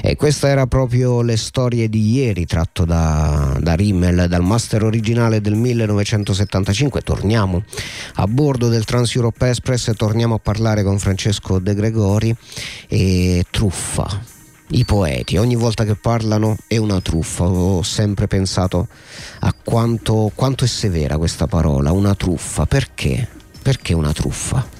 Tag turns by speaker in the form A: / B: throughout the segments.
A: E questa era proprio Le storie di ieri, tratto da Rimmel, dal master originale del 1975. Torniamo a bordo del Trans Europe Express e torniamo a parlare con Francesco De Gregori. E truffa, i poeti ogni volta che parlano è una truffa. Ho sempre pensato a quanto è severa questa parola, una truffa. Perché una truffa?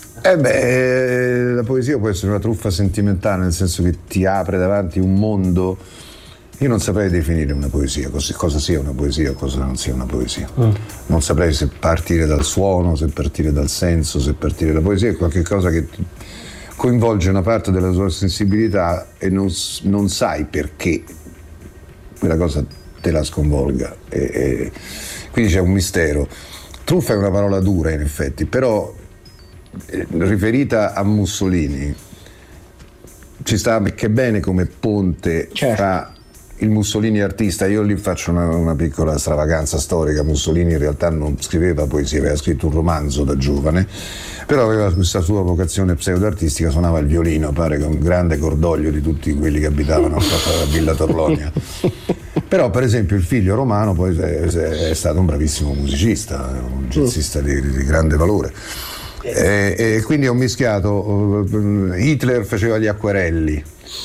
B: La poesia può essere una truffa sentimentale, nel senso che ti apre davanti un mondo. Io non saprei definire una poesia, cosa sia una poesia o cosa non sia una poesia. Non saprei se partire dal suono, se partire dal senso, se partire da poesia è qualcosa che coinvolge una parte della tua sensibilità e non sai perché quella cosa te la sconvolga. Quindi c'è un mistero. Truffa è una parola dura in effetti, però riferita a Mussolini ci sta che bene come ponte fra il Mussolini artista. Io lì faccio una piccola stravaganza storica. Mussolini in realtà non scriveva poesia, aveva scritto un romanzo da giovane, però aveva questa sua vocazione pseudo-artistica, suonava il violino, pare, con grande cordoglio di tutti quelli che abitavano a Villa Torlonia. Però per esempio il figlio Romano poi è stato un bravissimo musicista, un jazzista di grande valore. E quindi ho mischiato, Hitler faceva gli acquerelli,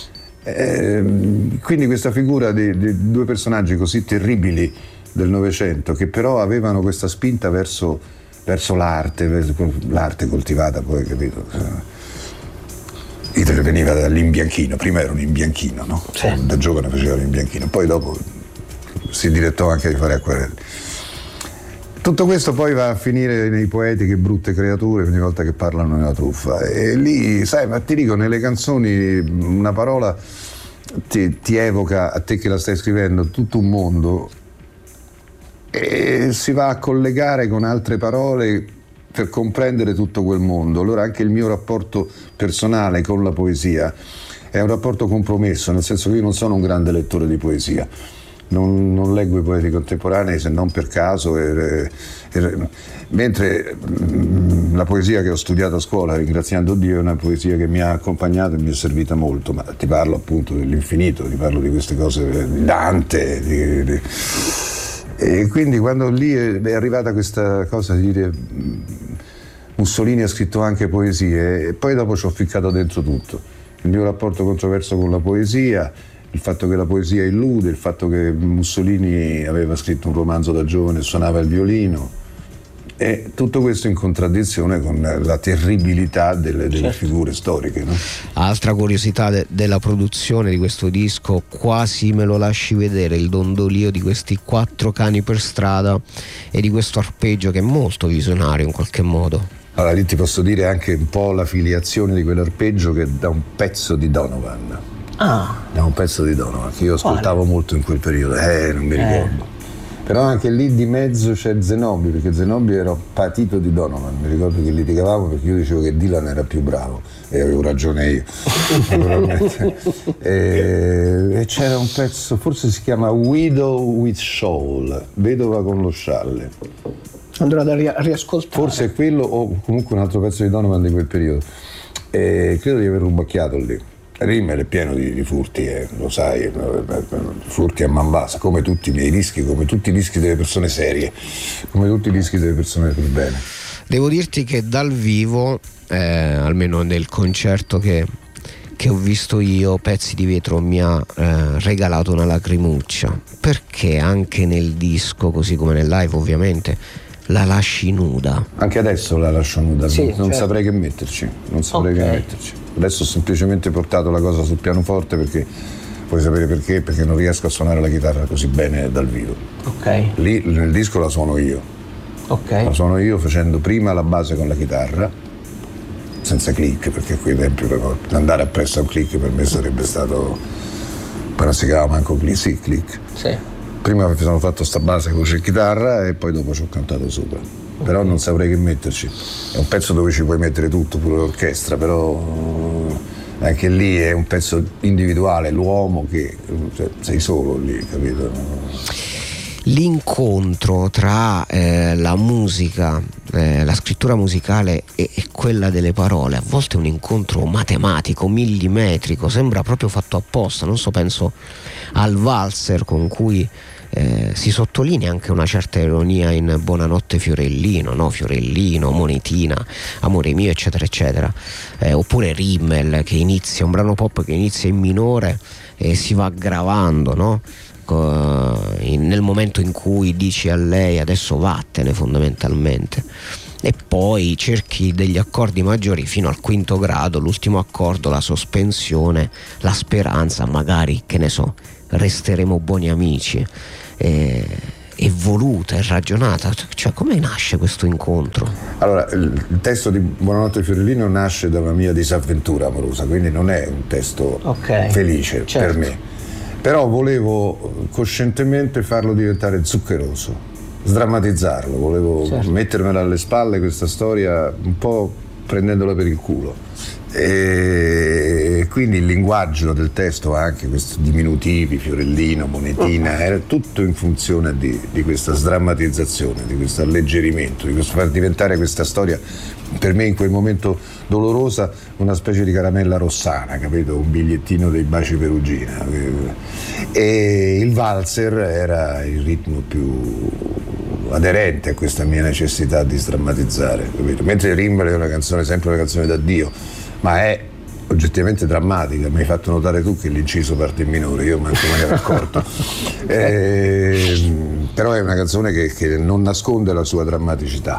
B: quindi questa figura di due personaggi così terribili del Novecento, che però avevano questa spinta verso l'arte coltivata, poi, capito? Hitler veniva dall'imbianchino, prima era un imbianchino, no? Sì. Da giovane faceva l'imbianchino, poi dopo si dilettò anche di fare acquerelli. Tutto questo poi va a finire nei poeti, che brutte creature, ogni volta che parlano nella truffa. E lì, sai, ma ti dico, nelle canzoni una parola ti evoca, a te che la stai scrivendo, tutto un mondo, e si va a collegare con altre parole per comprendere tutto quel mondo. Allora anche il mio rapporto personale con la poesia è un rapporto compromesso, nel senso che io non sono un grande lettore di poesia. Non leggo i poeti contemporanei se non per caso, mentre la poesia che ho studiato a scuola, ringraziando Dio, è una poesia che mi ha accompagnato e mi è servita molto. Ma ti parlo appunto dell'infinito, ti parlo di queste cose, di Dante, e quindi quando lì è arrivata questa cosa di dire Mussolini ha scritto anche poesie, e poi dopo ci ho ficcato dentro tutto il mio rapporto controverso con la poesia, il fatto che la poesia illude, il fatto che Mussolini aveva scritto un romanzo da giovane e suonava il violino, e tutto questo in contraddizione con la terribilità delle figure storiche, no?
A: Altra curiosità della produzione di questo disco, quasi me lo lasci vedere, il dondolio di questi 4 cani per strada e di questo arpeggio che è molto visionario in qualche modo.
B: Allora lì ti posso dire anche un po' la filiazione di quell'arpeggio, che da un pezzo di Donovan. Da un pezzo di Donovan che io ascoltavo molto in quel periodo, non mi ricordo. Però anche lì di mezzo c'è Zenobi, perché Zenobi era patito di Donovan. Mi ricordo che litigavamo perché io dicevo che Dylan era più bravo, e avevo ragione io, naturalmente. E c'era un pezzo, forse si chiama Widow with Shawl, vedova con lo scialle.
C: Andrò a riascoltare.
B: Forse è quello, o comunque un altro pezzo di Donovan di quel periodo. Credo di aver rubacchiato lì. Rimmel è pieno di furti, lo sai, furti a man bassa, come tutti i miei dischi, come tutti i dischi delle persone serie, come tutti i dischi delle persone per bene.
A: Devo dirti che dal vivo, almeno nel concerto che ho visto io, Pezzi di Vetro mi ha regalato una lacrimuccia, perché anche nel disco, così come nel live ovviamente, la lasci nuda.
B: Anche adesso la lascio nuda,
C: sì,
B: non saprei che metterci, Adesso ho semplicemente portato la cosa sul pianoforte, perché puoi sapere perché non riesco a suonare la chitarra così bene dal vivo. Lì nel disco la suono io. La suono io facendo prima la base con la chitarra, senza click, perché a quei tempi andare appresso a un click per me sarebbe stato, però si chiama manco click, sì, click.
C: Sì.
B: Prima mi sono fatto sta base con la chitarra e poi dopo ci ho cantato sopra. Però non saprei che metterci. È un pezzo dove ci puoi mettere tutto, pure l'orchestra, però anche lì è un pezzo individuale, l'uomo che sei solo lì, capito?
A: l'incontro tra la musica, la scrittura musicale e quella delle parole, a volte è un incontro matematico, millimetrico, sembra proprio fatto apposta. Non so, penso al valzer con cui si sottolinea anche una certa ironia in Buonanotte Fiorellino, no? Fiorellino, monetina, amore mio, eccetera eccetera, oppure Rimmel, che inizia, un brano pop che inizia in minore e si va aggravando, no? Nel momento in cui dici a lei adesso vattene, fondamentalmente, e poi cerchi degli accordi maggiori fino al quinto grado, l'ultimo accordo, la sospensione, la speranza, magari, che ne so, resteremo buoni amici. È voluta, è ragionata, cioè come nasce questo incontro?
B: Allora, il testo di Buonanotte Fiorellino nasce da una mia disavventura amorosa, quindi non è un testo felice, certo, per me, però volevo coscientemente farlo diventare zuccheroso, sdrammatizzarlo, volevo mettermela alle spalle questa storia un po' prendendola per il culo. E quindi il linguaggio del testo, anche questi diminutivi, Fiorellino, monetina, era tutto in funzione di questa sdrammatizzazione, di questo alleggerimento, di questo far diventare questa storia, per me in quel momento dolorosa, una specie di caramella rossana, capito? Un bigliettino dei Baci Perugina. E il valzer era il ritmo più aderente a questa mia necessità di sdrammatizzare, capito? Mentre Rimmel è una canzone, sempre una canzone d'addio, ma è oggettivamente drammatica. Mi hai fatto notare tu che l'inciso parte in minore, io manco me ne ero accorto. Però è una canzone che non nasconde la sua drammaticità.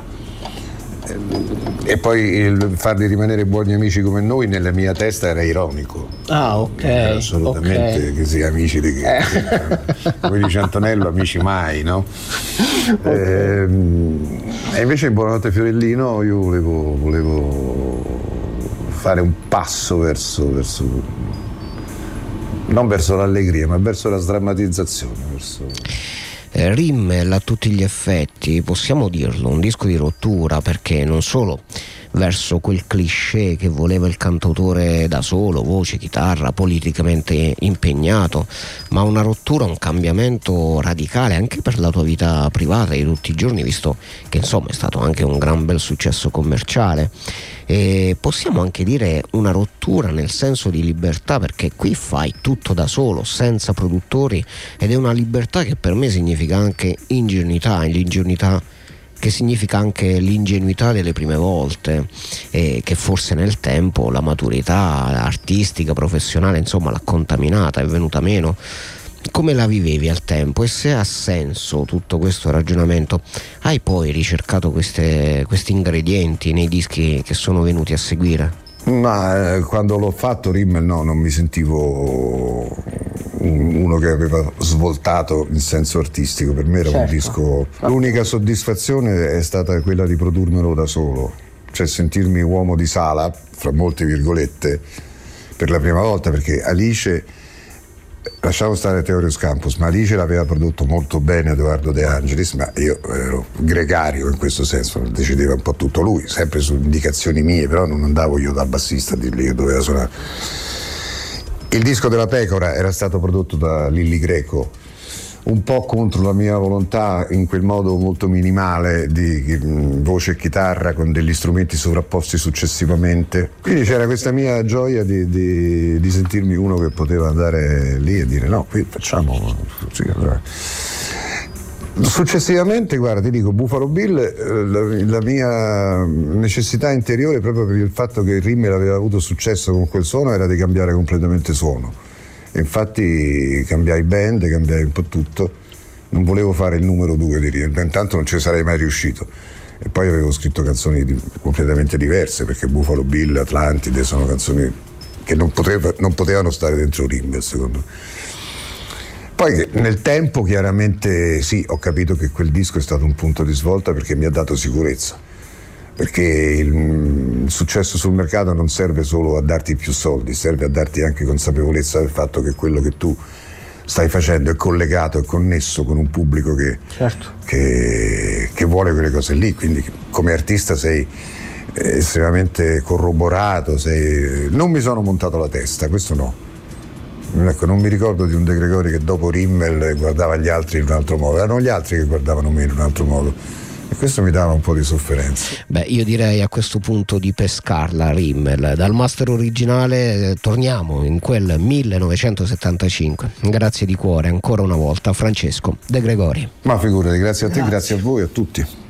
B: E poi farli rimanere buoni amici come noi nella mia testa era ironico.
C: Ah, ok.
B: Assolutamente, che sia amici di che. Come dice Antonello, amici mai, no? E invece in Buonanotte Fiorellino io volevo fare un passo verso non verso l'allegria, ma verso la sdrammatizzazione,
A: Rimmel a tutti gli effetti, possiamo dirlo, un disco di rottura, perché non solo verso quel cliché che voleva il cantautore da solo, voce, chitarra, politicamente impegnato, ma una rottura, un cambiamento radicale anche per la tua vita privata di tutti i giorni, visto che insomma è stato anche un gran bel successo commerciale. E possiamo anche dire una rottura nel senso di libertà, perché qui fai tutto da solo, senza produttori, ed è una libertà che per me significa anche ingenuità, l'ingenuità che significa anche l'ingenuità delle prime volte, e che forse nel tempo la maturità artistica, professionale, insomma, l'ha contaminata, è venuta meno. Come la vivevi al tempo, e se ha senso tutto questo ragionamento? Hai poi ricercato questi ingredienti nei dischi che sono venuti a seguire?
B: Ma quando l'ho fatto Rimmel non mi sentivo uno che aveva svoltato in senso artistico. Per me era un disco, l'unica soddisfazione è stata quella di produrmelo da solo, cioè sentirmi uomo di sala, fra molte virgolette, per la prima volta, perché Alice, lasciamo stare Theorius Campus, ma Alice l'aveva prodotto molto bene Edoardo De Angelis, ma io ero gregario in questo senso, decideva un po' tutto lui, sempre su indicazioni mie, però non andavo io dal bassista a dirgli che doveva suonare. Il disco della Pecora era stato prodotto da Lilli Greco, un po' contro la mia volontà, in quel modo molto minimale di voce e chitarra con degli strumenti sovrapposti successivamente. Quindi c'era questa mia gioia di sentirmi uno che poteva andare lì e dire no, qui facciamo sì, allora. Successivamente, guarda, ti dico, Buffalo Bill, la mia necessità interiore, proprio per il fatto che Rimmel aveva avuto successo con quel suono, era di cambiare completamente suono. E infatti cambiai band, cambiai un po' tutto. Non volevo fare il numero 2 di Rimmel, intanto non ci sarei mai riuscito. E poi avevo scritto canzoni completamente diverse, perché Buffalo Bill, Atlantide sono canzoni che non potevano stare dentro Rimmel, secondo me. Poi nel tempo chiaramente sì, ho capito che quel disco è stato un punto di svolta, perché mi ha dato sicurezza, perché il successo sul mercato non serve solo a darti più soldi, serve a darti anche consapevolezza del fatto che quello che tu stai facendo è collegato, è connesso con un pubblico che vuole quelle cose lì, quindi come artista sei estremamente corroborato, non mi sono montato la testa, questo no. Ecco, non mi ricordo di un De Gregori che dopo Rimmel guardava gli altri in un altro modo, erano gli altri che guardavano me in un altro modo, e questo mi dava un po' di sofferenza.
A: Beh, io direi a questo punto di pescarla Rimmel. Dal master originale torniamo in quel 1975. Grazie di cuore ancora una volta a Francesco De Gregori.
B: Ma figurati, grazie a te, grazie a voi, a tutti.